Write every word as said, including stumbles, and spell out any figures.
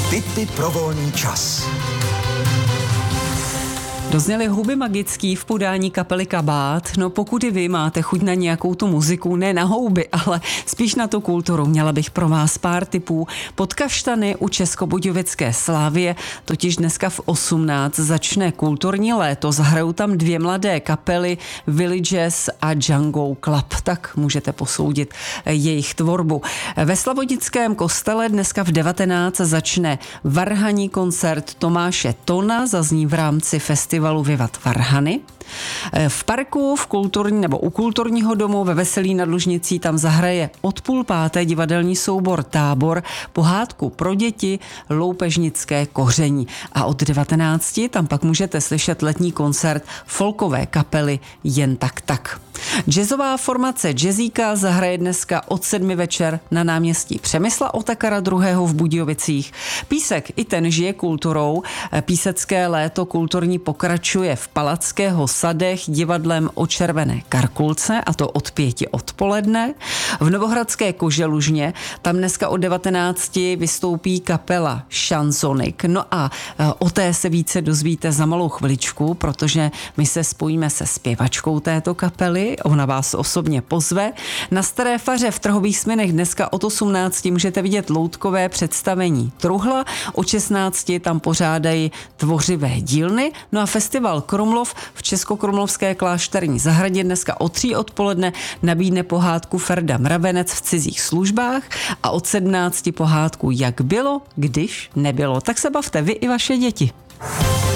Tipy pro volný čas. Dozněly Houby magický v podání kapely Kabát. No pokud i vy máte chuť na nějakou tu muziku, ne na houby, ale spíš na tu kulturu, měla bych pro vás pár tipů. Pod kaštany u Českobudějovické Slávie totiž dneska v osmnáct začne kulturní léto. Zahrajou tam dvě mladé kapely Villages a Django Club. Tak můžete posoudit jejich tvorbu. Ve Slavodickém kostele dneska v devatenáct začne varhaní koncert Tomáše Tona, zazní v rámci festivalu Vivat Varhany. V parku v kulturní nebo u kulturního domu ve Veselí nad Lužnicí tam zahraje od půl páté divadelní soubor Tábor pohádku pro děti Loupežnické koření. A od devatenácti tam pak můžete slyšet letní koncert folkové kapely Jen tak tak. Jazzová formace Jazzíka zahraje dneska od sedmi večer na náměstí Přemysla Otakara druhého v Budějovicích. Písek i ten žije kulturou. Písecké léto kulturní pokračuje v Palackého sadech divadlem O červené karkulce, a to od pěti odpoledne. V Novohradské Koželužně tam dneska od devatenácti vystoupí kapela Šanzonik. No a o té se více dozvíte za malou chviličku, protože my se spojíme se zpěvačkou této kapely. Ona vás osobně pozve. Na Staré faře v Trhových Směnech dneska od osmnácti můžete vidět loutkové představení Truhla. Od šestnácti tam pořádají tvořivé dílny. No a festival Krumlov v Českokrumlovské klášterní zahradě dneska od tří odpoledne nabídne pohádku Ferda Mravenec v cizích službách a od sedmnácti pohádku Jak bylo, když nebylo. Tak se bavte vy i vaše děti.